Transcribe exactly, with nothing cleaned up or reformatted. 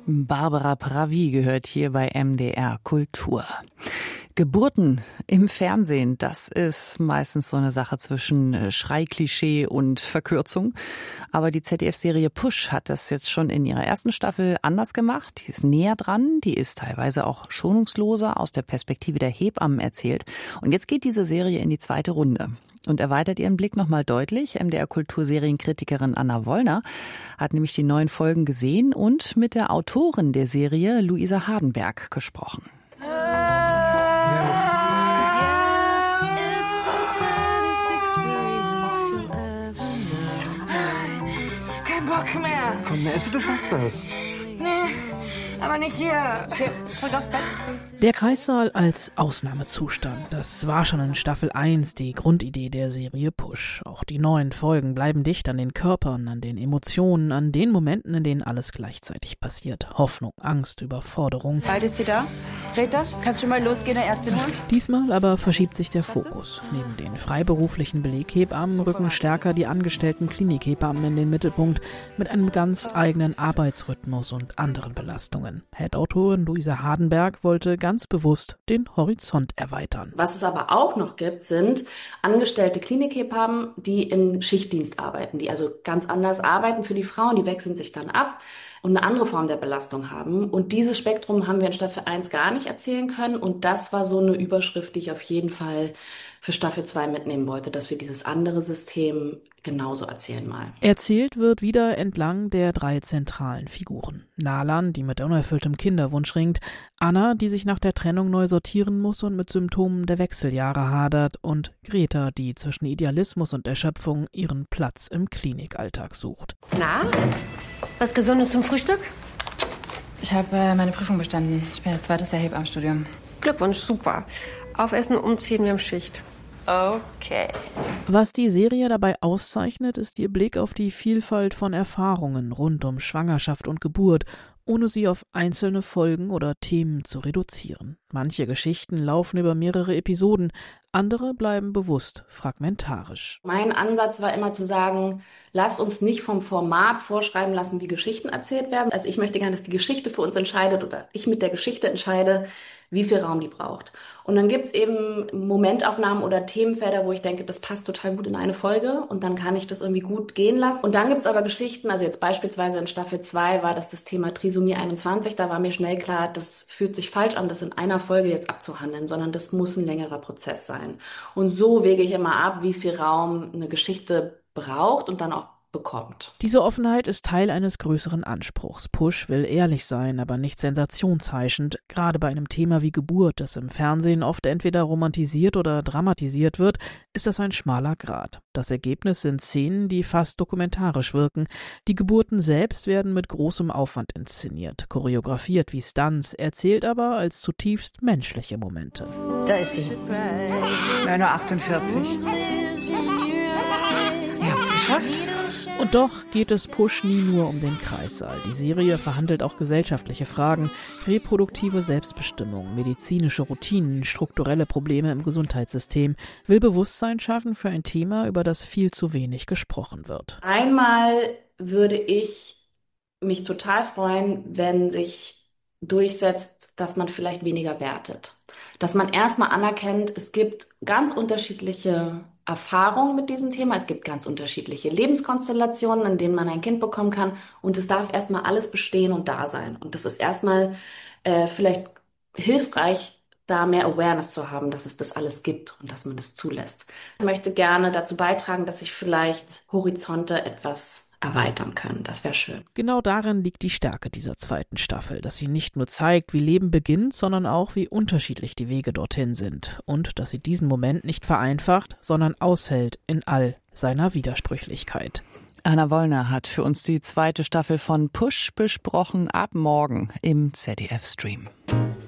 Barbara Pravi gehört hier bei M D R Kultur. Geburten im Fernsehen, das ist meistens so eine Sache zwischen Schreiklischee und Verkürzung. Aber die Z D F-Serie Push hat das jetzt schon in ihrer ersten Staffel anders gemacht. Die ist näher dran, die ist teilweise auch schonungsloser aus der Perspektive der Hebammen erzählt. Und jetzt geht diese Serie in die zweite Runde und erweitert ihren Blick nochmal deutlich. M D R-Kultursérienkritikerin Anna Wollner hat nämlich die neuen Folgen gesehen und mit der Autorin der Serie, Luisa Hardenberg, gesprochen. Bock mehr. Komm, esse du fast das. Nee, aber nicht hier. Okay, zurück aufs Bett. Der Kreissaal als Ausnahmezustand. Das war schon in Staffel eins die Grundidee der Serie Push. Auch die neuen Folgen bleiben dicht an den Körpern, an den Emotionen, an den Momenten, in denen alles gleichzeitig passiert. Hoffnung, Angst, Überforderung. Bald ist sie da. Greta, kannst du mal losgehen, eine Ärztin holen? Diesmal aber verschiebt sich der Fokus. Neben den freiberuflichen Beleghebammen rücken stärker die angestellten Klinikhebammen in den Mittelpunkt mit einem ganz eigenen Arbeitsrhythmus und anderen Belastungen. Head-Autorin Luisa Hardenberg wollte ganz bewusst den Horizont erweitern. Was es aber auch noch gibt, sind angestellte Klinikhebammen, die im Schichtdienst arbeiten, die also ganz anders arbeiten für die Frauen, die wechseln sich dann ab und eine andere Form der Belastung haben. Und dieses Spektrum haben wir in Staffel eins gar nicht erzählen können. Und das war so eine Überschrift, die ich auf jeden Fall für Staffel zwei mitnehmen wollte, dass wir dieses andere System genauso erzählen mal. Erzählt wird wieder entlang der drei zentralen Figuren. Nalan, die mit unerfülltem Kinderwunsch ringt, Anna, die sich nach der Trennung neu sortieren muss und mit Symptomen der Wechseljahre hadert, und Greta, die zwischen Idealismus und Erschöpfung ihren Platz im Klinikalltag sucht. Na, was Gesundes zum Frühstück? Ich habe äh, meine Prüfung bestanden. Ich bin jetzt zweites Jahr Hebammenstudium. Glückwunsch, super. Aufessen, umziehen, wir haben Schicht. Okay. Was die Serie dabei auszeichnet, ist ihr Blick auf die Vielfalt von Erfahrungen rund um Schwangerschaft und Geburt, ohne sie auf einzelne Folgen oder Themen zu reduzieren. Manche Geschichten laufen über mehrere Episoden, andere bleiben bewusst fragmentarisch. Mein Ansatz war immer zu sagen, lasst uns nicht vom Format vorschreiben lassen, wie Geschichten erzählt werden. Also ich möchte gerne, dass die Geschichte für uns entscheidet oder ich mit der Geschichte entscheide, wie viel Raum die braucht. Und dann gibt's eben Momentaufnahmen oder Themenfelder, wo ich denke, das passt total gut in eine Folge und dann kann ich das irgendwie gut gehen lassen. Und dann gibt's aber Geschichten, also jetzt beispielsweise in Staffel zwei war das das Thema Trisomie einundzwanzig, da war mir schnell klar, das fühlt sich falsch an, das in einer Folge jetzt abzuhandeln, sondern das muss ein längerer Prozess sein. Und so wege ich immer ab, wie viel Raum eine Geschichte braucht und dann auch bekommt. Diese Offenheit ist Teil eines größeren Anspruchs. Push will ehrlich sein, aber nicht sensationsheischend. Gerade bei einem Thema wie Geburt, das im Fernsehen oft entweder romantisiert oder dramatisiert wird, ist das ein schmaler Grat. Das Ergebnis sind Szenen, die fast dokumentarisch wirken. Die Geburten selbst werden mit großem Aufwand inszeniert, choreografiert wie Stunts, erzählt aber als zutiefst menschliche Momente. Da ist sie. neun Uhr achtundvierzig. Ihr habt's geschafft. Und doch geht es Push nie nur um den Kreissaal. Die Serie verhandelt auch gesellschaftliche Fragen, reproduktive Selbstbestimmung, medizinische Routinen, strukturelle Probleme im Gesundheitssystem, will Bewusstsein schaffen für ein Thema, über das viel zu wenig gesprochen wird. Einmal würde ich mich total freuen, wenn sich durchsetzt, dass man vielleicht weniger wertet. Dass man erstmal anerkennt, es gibt ganz unterschiedliche Erfahrungen mit diesem Thema. Es gibt ganz unterschiedliche Lebenskonstellationen, in denen man ein Kind bekommen kann. Und es darf erstmal alles bestehen und da sein. Und das ist erstmal äh, vielleicht hilfreich, da mehr Awareness zu haben, dass es das alles gibt und dass man das zulässt. Ich möchte gerne dazu beitragen, dass sich vielleicht Horizonte etwas erweitern können. Das wäre schön. Genau darin liegt die Stärke dieser zweiten Staffel, dass sie nicht nur zeigt, wie Leben beginnt, sondern auch, wie unterschiedlich die Wege dorthin sind und dass sie diesen Moment nicht vereinfacht, sondern aushält in all seiner Widersprüchlichkeit. Anna Wollner hat für uns die zweite Staffel von Push besprochen, ab morgen im Z D F-Stream.